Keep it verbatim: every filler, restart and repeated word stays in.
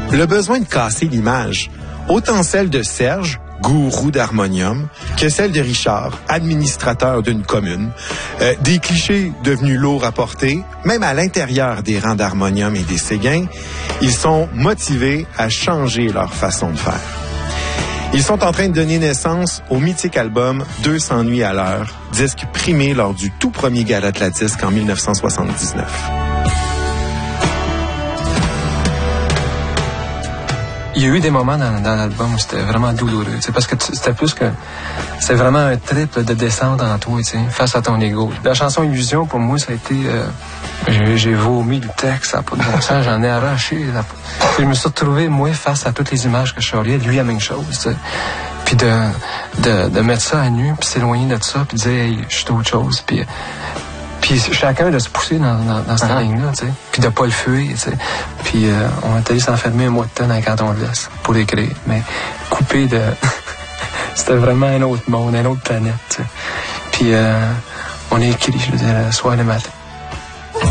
Le besoin de casser l'image, autant celle de Serge, gourou d'harmonium, que celle de Richard, administrateur d'une commune. Euh, des clichés devenus lourds à porter, même à l'intérieur des rangs d'harmonium et des Séguins, ils sont motivés à changer leur façon de faire. Ils sont en train de donner naissance au mythique album deux cents nuits à l'heure, disque primé lors du tout premier gala de la disque en dix-neuf cent soixante-dix-neuf. Il y a eu des moments dans, dans l'album où c'était vraiment douloureux, parce que c'était plus que... C'était vraiment un trip de descendre en toi, face à ton ego. La chanson Illusion, pour moi, ça a été... Euh, j'ai, j'ai vomi le texte, ça n'a pas de bon sens, j'en ai arraché. Ça, je me suis retrouvé, moi, face à toutes les images que je charriais, lui, la même chose, t'sais. Puis de, de, de mettre ça à nu, puis s'éloigner de ça, puis dire, hey, je suis autre chose, puis... Puis chacun de se pousser dans, dans, dans cette uh-huh. ligne-là, tu sais. Puis de pas le fuir, tu sais. Puis euh, on est allé s'enfermer un mois de temps dans le canton de l'Est pour l'écrire. Mais coupé de... C'était vraiment un autre monde, une autre planète, tu sais. Puis euh, on a écrit, je veux dire, le soir et le matin.